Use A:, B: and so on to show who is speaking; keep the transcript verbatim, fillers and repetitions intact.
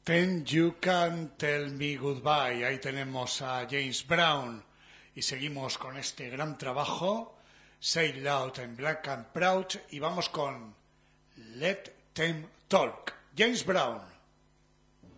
A: Then You Can Tell Me Goodbye. Ahí tenemos a James Brown y seguimos con este gran trabajo, Say It Loud and Black and Proud, y vamos con Let Them Talk. James Brown.